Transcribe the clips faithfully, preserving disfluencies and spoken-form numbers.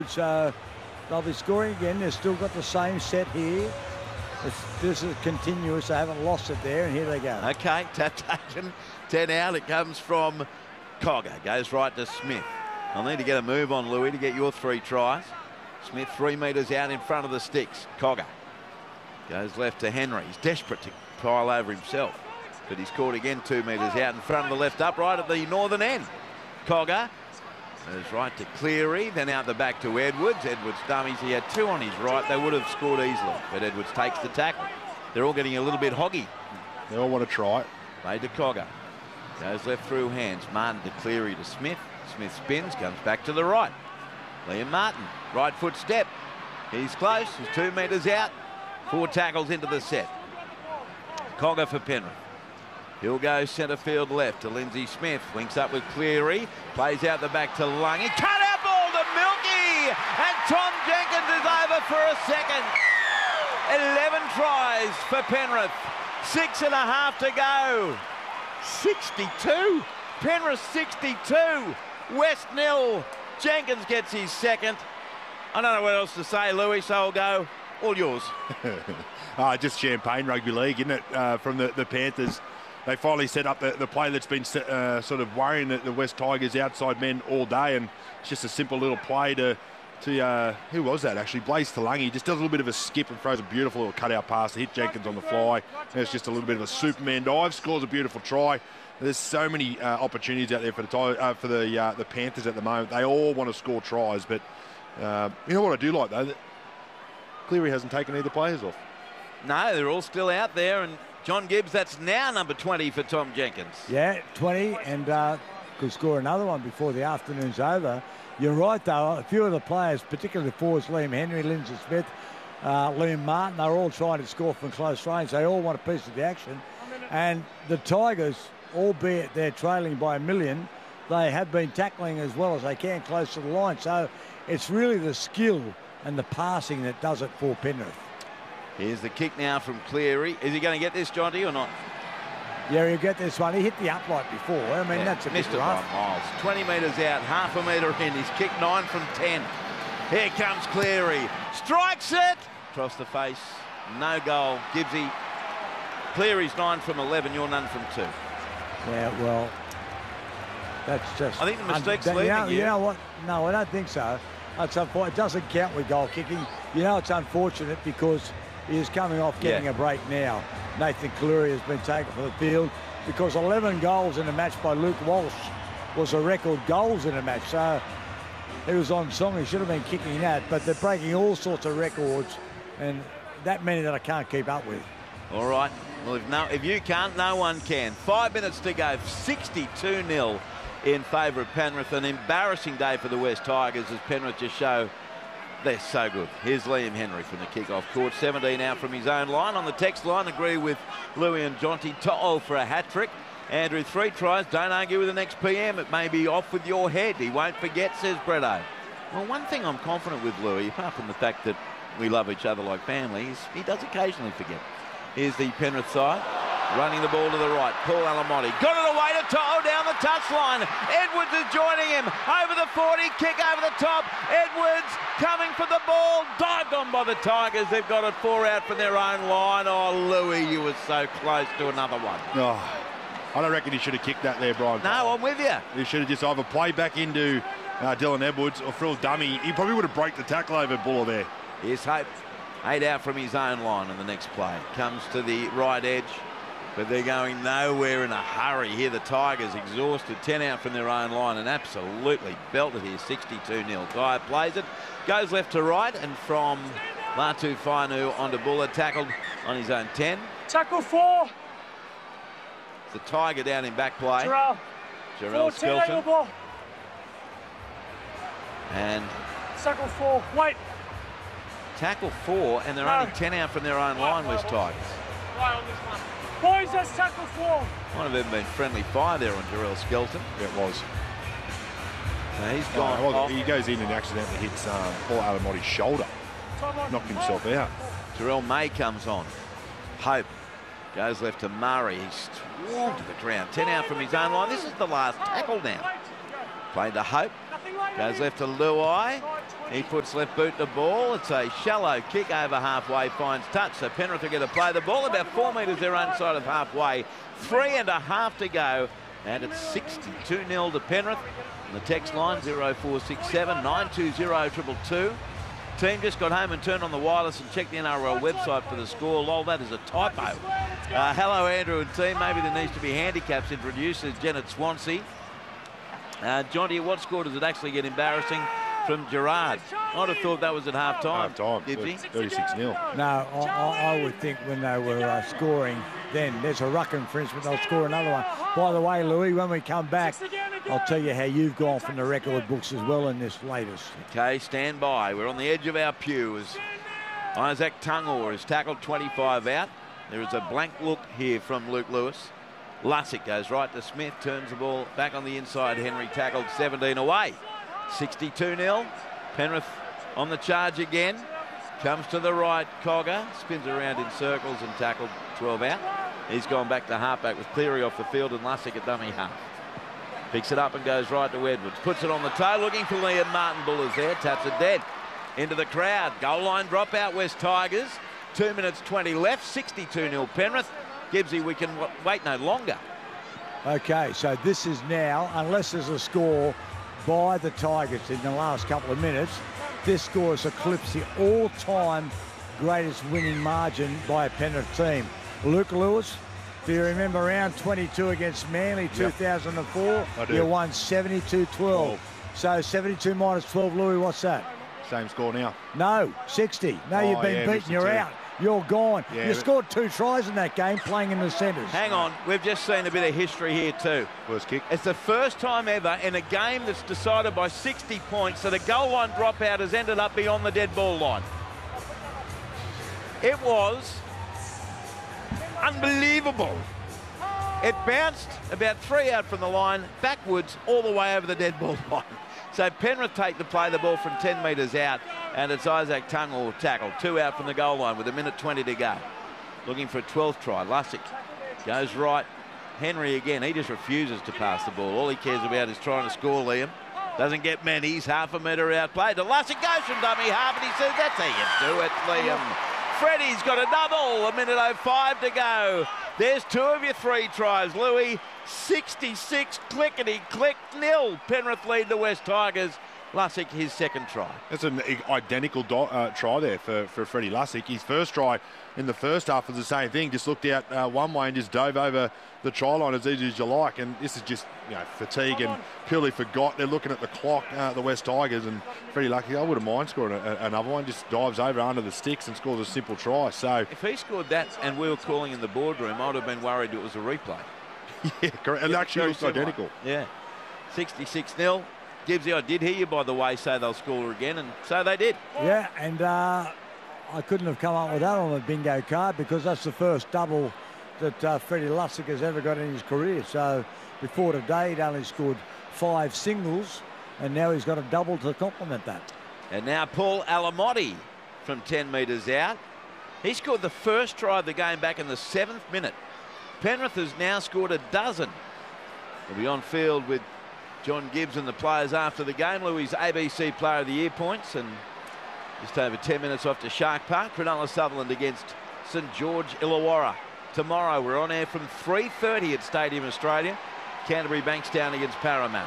So they'll be scoring again. They've still got the same set here. It's, this is continuous. They haven't lost it there, and here they go. Okay, tap taken. ten out. It comes from Cogger. Goes right to Smith. I'll need to get a move on, Louis, to get your three tries. Smith three metres out in front of the sticks. Cogger goes left to Henry. He's desperate to pile over himself, but he's caught again two metres out in front of the left upright at the northern end. Cogger goes right to Cleary, then out the back to Edwards. Edwards dummies. He had two on his right. They would have scored easily, but Edwards takes the tackle. They're all getting a little bit hoggy. They all want to try it. Played to Cogger. Goes left through hands. Martin to Cleary to Smith. Smith spins, comes back to the right. Liam Martin, right foot step. He's close. He's two metres out. Four tackles into the set. Cogger for Penrith. He'll go centre field left to Lindsay Smith. Links up with Cleary. Plays out the back to Lungy. Cut out ball to Milky. And Tom Jenkins is over for a second. eleven tries for Penrith. Six and a half to go. sixty-two. Penrith sixty-two. West nil. Jenkins gets his second. I don't know what else to say, Louis, so I'll go. All yours. uh, just champagne rugby league, isn't it, uh, from the, the Panthers. They finally set up the, the play that's been uh, sort of worrying the, the West Tigers outside men all day, and it's just a simple little play to, to uh, who was that actually? Blaze Talangi just does a little bit of a skip and throws a beautiful little cutout pass to hit Jenkins on the fly. And it's just a little bit of a Superman dive, scores a beautiful try. There's so many uh, opportunities out there for the uh, for the uh, the Panthers at the moment. They all want to score tries, but uh, you know what I do like though? That Cleary hasn't taken either players off. No, they're all still out there, and John Gibbs, that's now number twenty for Tom Jenkins. Yeah, twenty, and uh, could score another one before the afternoon's over. You're right, though. A few of the players, particularly the forwards, Liam Henry, Lindsay Smith, uh, Liam Martin, they're all trying to score from close range. They all want a piece of the action. And the Tigers, albeit they're trailing by a million, they have been tackling as well as they can close to the line. So it's really the skill and the passing that does it for Penrith. Here's the kick now from Cleary. Is he going to get this, Jonty, or not? Yeah, he'll get this one. He hit the upright before. I mean, yeah, that's a bit missed it rough. by miles. twenty metres out, half a metre in. He's kicked nine from ten. Here comes Cleary. Strikes it! Across the face. No goal. Gibbsy. Cleary's nine from eleven. You're none from two. Yeah, well, that's just... I think the mistake's leaving you know, you. You know what? No, I don't think so. It's unfortunate. It doesn't count with goal kicking. You know, it's unfortunate because he is coming off getting yeah. a break now. Nathan Cleary has been taken from the field because eleven goals in a match by Luke Walsh was a record goals in a match. So he was on song. He should have been kicking that, but they're breaking all sorts of records, and that many that I can't keep up with. All right. Well, if, no, if you can't, no one can. Five minutes to go. sixty-two nil in favour of Penrith. An embarrassing day for the West Tigers as Penrith just show they're so good. Here's Liam Henry from the kick-off court. seventeen out from his own line. On the text line, agree with Louis and Jonty. To'o for a hat-trick. Andrew, three tries. Don't argue with the next P M. It may be off with your head. He won't forget, says Bretto. Well, one thing I'm confident with Louis, apart from the fact that we love each other like family, is he does occasionally forget. Here's the Penrith side. Running the ball to the right. Paul Alamotti. Got it away to To'o down the touchline. Edwards is joining him. Over the forty. Kick over the top. Edwards coming for the ball. Dived on by the Tigers. They've got it four out from their own line. Oh, Louis, you were so close to another one. Oh, I don't reckon he should have kicked that there, Brian. No, I'm with you. He should have just either played back into uh, Dylan Edwards or Phil Dummy. He probably would have broke the tackle over Buller there. Here's Hope. Eight out from his own line in the next play. Comes to the right edge, but they're going nowhere in a hurry. Here the Tigers exhausted. ten out from their own line and absolutely belted here. sixty-two nil. Guy plays it. Goes left to right, and from Latu Fainu onto Buller. Tackled on his own ten. Tackle four. The Tiger down in back play. Jarrell. Jarrell Skelton. And tackle four. Wait. Tackle four, and they're no. only ten out from their own line, West Tigers. Right on this one. Boys, that's tackle four. Might have even been friendly fire there on Jarrell Skelton. Yeah, it was. So he's gone oh, off. He goes in and accidentally hits um, Paul Alamotti's shoulder. Knocked himself out. Jarrell May comes on. Hope goes left to Murray. He's swarmed to the ground. ten out from his own line. This is the last tackle now. Played to Hope. Goes left to Luai. He puts left boot to ball. It's a shallow kick over halfway, finds touch. So Penrith are going to play the ball about four metres their own side of halfway. Three and a half to go. And it's sixty-two nil to Penrith. And the text line zero four six seven nine two zero two two two. Team just got home and turned on the wireless and checked the N R L website for the score. Lol, that is a typo. Uh, hello, Andrew and team. Maybe there needs to be handicaps introduced. As Janet Swansea. Uh, John, what score does it actually get embarrassing from Gerard? I'd have thought that was at half time. Half time, thirty-six nil. No, I, I, I would think when they were uh, scoring, then there's a ruck infringement, they'll score another one. By the way, Louis, when we come back, I'll tell you how you've gone from the record books as well in this latest. Okay, stand by. We're on the edge of our pew as Isaac Tungor is tackled twenty-five out. There is a blank look here from Luke Lewis. Lussick goes right to Smith, turns the ball back on the inside. Henry tackled seventeen away. sixty-two nil. Penrith on the charge again. Comes to the right, Cogger. Spins around in circles and tackled twelve out. He's gone back to halfback with Cleary off the field and Lussick at dummy half. Picks it up and goes right to Edwards. Puts it on the toe, looking for Liam Martin. Buller's there, taps it dead. Into the crowd. Goal line dropout, West Tigers. Two minutes twenty left, sixty-two nil Penrith. Gibbsy, we can wait no longer. Okay, so this is now, unless there's a score by the Tigers in the last couple of minutes, this score has eclipsed the all-time greatest winning margin by a Penrith team. Luke Lewis, do you remember round twenty-two against Manly, two thousand four? I do. You won seventy-two twelve. So seventy-two minus twelve, Louis, what's that? Same score now. No, sixty. No, Oh, you've been yeah, beaten, missed the you're two. out. You're gone. Yeah, you but- scored two tries in that game playing in the centres. Hang on, we've just seen a bit of history here too. First kick. It's the first time ever in a game that's decided by sixty points that a goal line dropout has ended up beyond the dead ball line. It was unbelievable. It bounced about three out from the line, backwards all the way over the dead ball line. So Penrith take to play the ball from ten metres out, and it's Isaac Tungor tackle. Two out from the goal line with a minute twenty to go. Looking for a twelfth try. Lussick goes right. Henry again, he just refuses to pass the ball. All he cares about is trying to score, Liam. Doesn't get many. He's half a metre outplayed. The Lussick goes from dummy half, and he says, that's how you do it, Liam. Freddie's got a double. A minute oh five to go. There's two of your three tries, Louis. sixty-six clickety-click nil. Penrith lead the West Tigers. Lussick, his second try. That's an identical do, uh, try there for, for Freddie Lussick. His first try in the first half was the same thing. Just looked out uh, one way and just dove over the try line as easy as you like. And this is just, you know, fatigue and purely forgot. They're looking at the clock, uh, the West Tigers, and Freddie Lussick, I wouldn't mind scoring a, a, another one. Just dives over under the sticks and scores a simple try. So if he scored that and we were calling in the boardroom, I would have been worried it was a replay. yeah, correct. And Yeah, actually very looks similar. identical. Yeah. sixty-six nil. Gibbsy, I did hear you, by the way, say they'll score again, and so they did. Yeah, and uh, I couldn't have come up with that on the bingo card because that's the first double that uh, Freddie Lussick has ever got in his career. So before today, he'd only scored five singles, and now he's got a double to complement that. And now Paul Alamotti from ten metres out. He scored the first try of the game back in the seventh minute. Penrith has now scored a dozen. We'll be on field with John Gibbs and the players after the game. Louis' A B C Player of the Year points, and just over ten minutes off to Shark Park. Cronulla Sutherland against St George Illawarra. Tomorrow we're on air from three thirty at Stadium Australia. Canterbury Bankstown against Parramatta.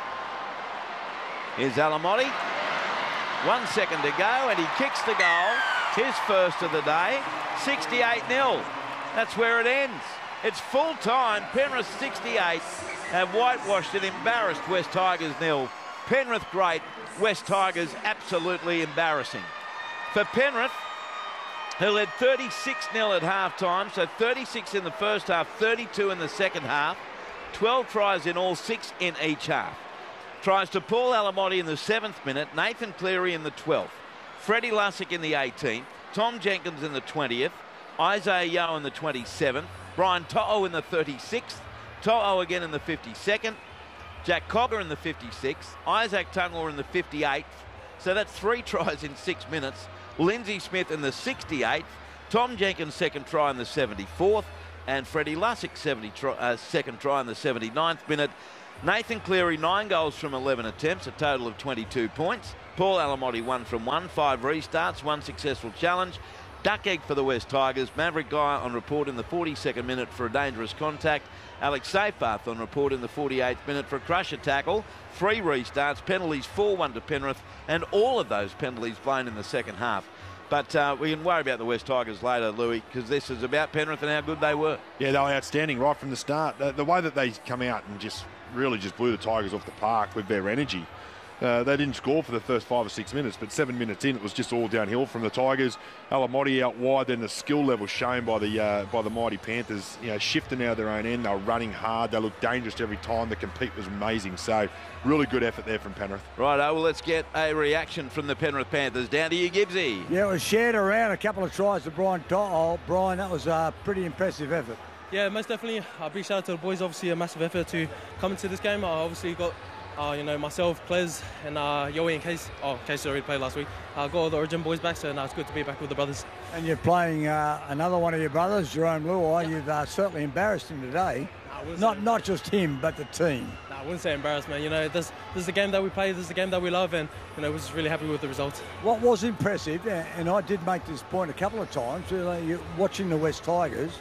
Here's Alamotti. One second to go, and he kicks the goal. His first of the day. sixty-eight nil. That's where it ends. It's full time. Penrith sixty-eight have whitewashed and embarrassed West Tigers nil. Penrith great. West Tigers absolutely embarrassing. For Penrith, who led thirty-six nil at half time, so thirty-six in the first half, thirty-two in the second half, twelve tries in all, six in each half. Tries to Paul Alamotti in the seventh minute, Nathan Cleary in the twelfth, Freddie Lussick in the eighteenth, Tom Jenkins in the twentieth, Isaiah Yeo in the twenty-seventh, Brian To'o in the thirty-sixth, To'o again in the fifty-second, Jack Cogger in the fifty-sixth, Isaac Tungor in the fifty-eighth. So that's three tries in six minutes. Lindsay Smith in the sixty-eighth, Tom Jenkins' second try in the seventy-fourth, and Freddie Lussick's seventy try, uh, second try in the seventy-ninth minute. Nathan Cleary, nine goals from eleven attempts, a total of twenty-two points. Paul Alamotti one from one, five restarts, one successful challenge. Duck egg for the West Tigers. Maverick Guy on report in the forty-second minute for a dangerous contact. Alex Seyfarth on report in the forty-eighth minute for a crusher tackle. Three restarts, penalties four one to Penrith, and all of those penalties blown in the second half. But uh, we can worry about the West Tigers later, Louis, because this is about Penrith and how good they were. Yeah, they were outstanding right from the start. The, the way that they come out and just really just blew the Tigers off the park with their energy. Uh, they didn't score for the first five or six minutes, but seven minutes in, it was just all downhill from the Tigers. Alamotti out wide, then the skill level shown by the uh, by the mighty Panthers. You know, shifting out their own end, they were running hard. They looked dangerous every time. The compete was amazing. So, really good effort there from Penrith. Right, well, let's get a reaction from the Penrith Panthers. Down to you, Gibbsy. Yeah, it was shared around. A couple of tries to Brian To'o. Brian, that was a pretty impressive effort. Yeah, most definitely. A big shout out to the boys. Obviously, a massive effort to come into this game. I obviously got. Uh, you know, myself, Klez, and uh, Yoey and Case. Oh, Case already played last week. I uh, got all the Origin boys back, so now it's good to be back with the brothers. And you're playing uh, another one of your brothers, Jerome Luai. You've uh, certainly embarrassed him today. Nah, not not just him, but the team. Nah, I wouldn't say embarrassed, man. You know, this, this is the game that we play. This is the game that we love, and you know, we're just really happy with the result. What was impressive, and I did make this point a couple of times, you know, you're watching the West Tigers,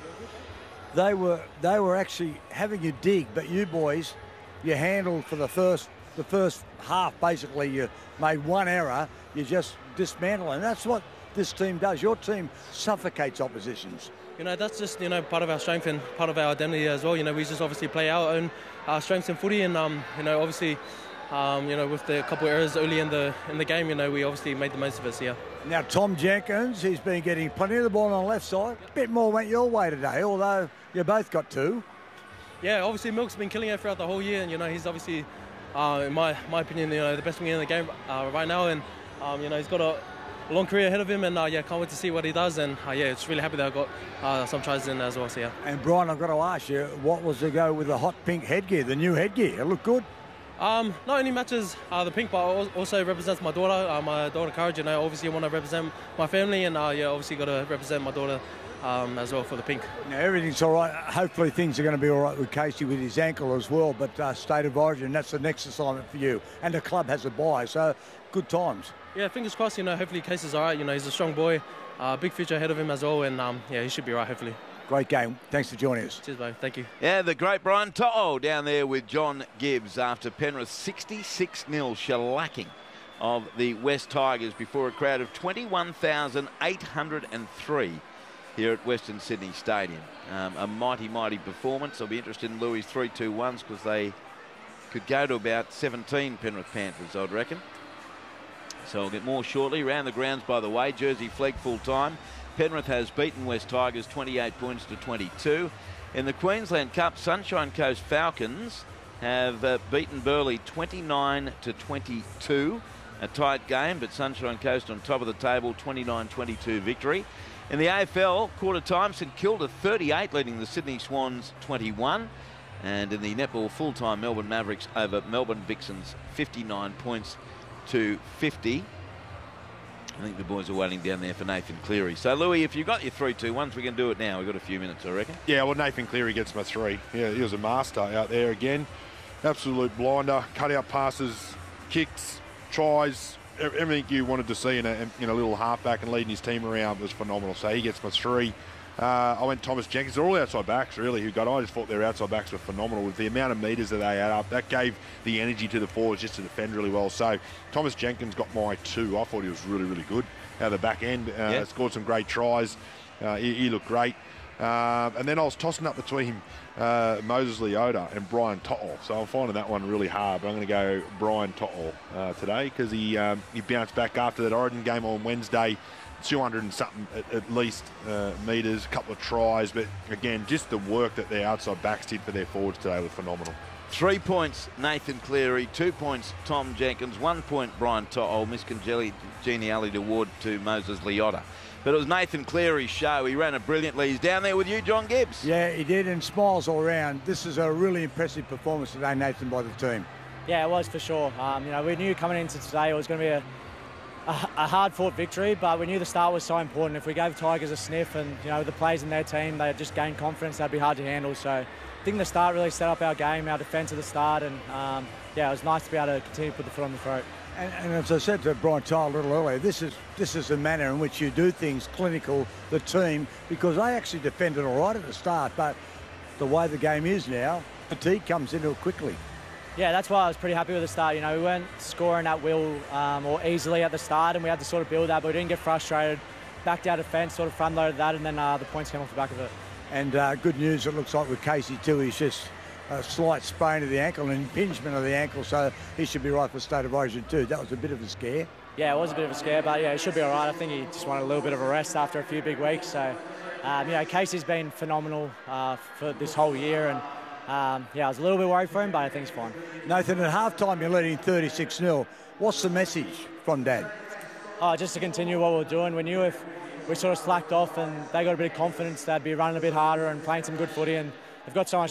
they were they were actually having a dig, but you boys, you handled for the first. The first half, basically, you made one error, you just dismantle, and that's what this team does. Your team suffocates oppositions. You know, that's just, you know, part of our strength and part of our identity as well. You know, we just obviously play our own uh, strengths in footy, and, um, you know, obviously, um, you know, with the couple of errors early in the in the game, you know, we obviously made the most of it here. Now, Tom Jenkins, he's been getting plenty of the ball on the left side. A bit more went your way today, although you both got two. Yeah, obviously, Milk's been killing it throughout the whole year, and, you know, he's obviously... Uh, in my my opinion, you know, the best winger in the game uh, right now, and um, you know, he's got a long career ahead of him, and uh, yeah, can't wait to see what he does, and uh, yeah, it's really happy that I got uh, some tries in as well. So yeah. And Brian, I've got to ask you, what was the go with the hot pink headgear, the new headgear? It looked good. Um, not only matches uh, the pink, but also represents my daughter, uh, my daughter Courage. You know, obviously I want to represent my family, and uh, yeah, obviously got to represent my daughter. Um, as well for the pink. Now everything's all right. Hopefully things are going to be all right with Casey with his ankle as well. But uh, State of Origin, that's the next assignment for you. And the club has a bye, so good times. Yeah, fingers crossed. You know, hopefully Casey's all right. You know, he's a strong boy, uh, big future ahead of him as well, and um, yeah, he should be right. Hopefully. Great game. Thanks for joining us. Cheers, mate. Thank you. Yeah, the great Brian To'o down there with John Gibbs after Penrith sixty-six nil shellacking of the West Tigers before a crowd of twenty-one thousand eight hundred three. Here at Western Sydney Stadium. Um, a mighty, mighty performance. I'll be interested in Louis' three two ones because they could go to about seventeen Penrith Panthers, I'd reckon. So I'll get more shortly. Around the grounds, by the way, Jersey Flegg full time. Penrith has beaten West Tigers twenty-eight points to twenty-two. In the Queensland Cup, Sunshine Coast Falcons have uh, beaten Burleigh twenty-nine to twenty-two. A tight game, but Sunshine Coast on top of the table, twenty-nine twenty-two victory. In the A F L, quarter time, St Kilda thirty-eight, leading the Sydney Swans twenty-one. And in the netball full-time, Melbourne Mavericks over Melbourne Vixens fifty-nine points to fifty. I think the boys are waiting down there for Nathan Cleary. So, Louis, if you've got your three two ones, we can do it now. We've got a few minutes, I reckon. Yeah, well, Nathan Cleary gets my three. Yeah, he was a master out there again. Absolute blinder, cut-out passes, kicks, tries, everything you wanted to see in a, in a little halfback and leading his team around was phenomenal. So he gets my three. Uh, I went Thomas Jenkins. They're all outside backs, really, who got I just thought their outside backs were phenomenal. With the amount of metres that they add up, that gave the energy to the forwards just to defend really well. So Thomas Jenkins got my two. I thought he was really, really good out of the back end. Uh, yeah. Scored some great tries. Uh, he, he looked great. Uh, and then I was tossing up between uh, Moses Leota and Brian To'o. So I'm finding that one really hard. But I'm going to go Brian To'o uh, today because he um, he bounced back after that Origin game on Wednesday. two hundred and something at, at least uh, metres, a couple of tries. But again, just the work that their outside backs did for their forwards today was phenomenal. Three points, Nathan Cleary. Two points, Tom Jenkins. One point, Brian To'o. Miscongeniality award to Moses Leota. But it was Nathan Cleary's show. He ran it brilliantly. He's down there with you, John Gibbs. Yeah, he did, and smiles all around. This is a really impressive performance today, Nathan, by the team. Yeah, it was for sure. Um, you know, we knew coming into today it was going to be a, a, a hard-fought victory, but we knew the start was so important. If we gave Tigers a sniff and, you know, the players in their team, they just gained confidence, that'd be hard to handle. So I think the start really set up our game, our defence at the start, and, um, yeah, it was nice to be able to continue to put the foot on the throat. And, and as I said to Brian Child a little earlier, this is this is the manner in which you do things clinical, the team, because they actually defended all right at the start, but the way the game is now, fatigue comes into it quickly. Yeah, that's why I was pretty happy with the start. You know, we weren't scoring at will um, or easily at the start, and we had to sort of build that, but we didn't get frustrated. Backed out defence, sort of front loaded that, and then uh, the points came off the back of it. And uh, good news, it looks like with Casey too, he's just a slight sprain of the ankle, an impingement of the ankle, so he should be right for State of Origin too. That was a bit of a scare. Yeah, it was a bit of a scare, but yeah, he should be all right. I think he just wanted a little bit of a rest after a few big weeks. So, um, you know, Casey's been phenomenal uh, for this whole year, and um, yeah, I was a little bit worried for him, but I think he's fine. Nathan, at half-time you're leading thirty-six nil. What's the message from Dad? Oh, just to continue what we we're doing. We knew if we sort of slacked off and they got a bit of confidence, they'd be running a bit harder and playing some good footy, and they've got so much